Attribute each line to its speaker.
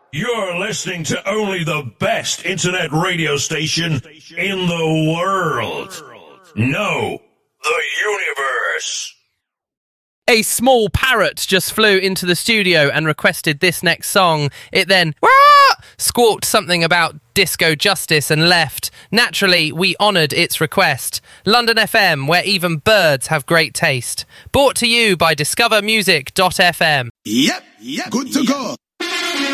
Speaker 1: You're listening to only the best internet radio station in the world. No, the universe.
Speaker 2: A small parrot just flew into the studio and requested this next song. It then squawked something about disco justice and left. Naturally, we honoured its request. London FM, where even birds have great taste. Brought to you by discovermusic.fm.
Speaker 3: Yep, good to go.